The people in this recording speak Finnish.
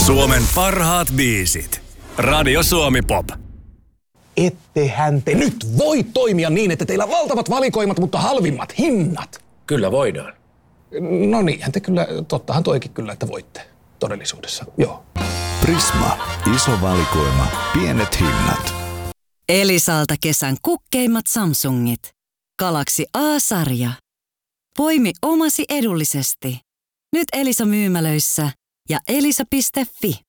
Suomen parhaat biisit. Radio Suomi Pop. Ettehän te nyt voi toimia niin, että teillä on valtavat valikoimat, mutta halvimmat hinnat. Kyllä voidaan. No niinhän te kyllä, tottahan toikin kyllä, että voitte todellisuudessa, joo. Prisma. Iso valikoima. Pienet hinnat. Elisalta kesän kukkeimmat Samsungit. Galaxy A-sarja. Poimi omasi edullisesti. Nyt Elisa myymälöissä ja elisa.fi.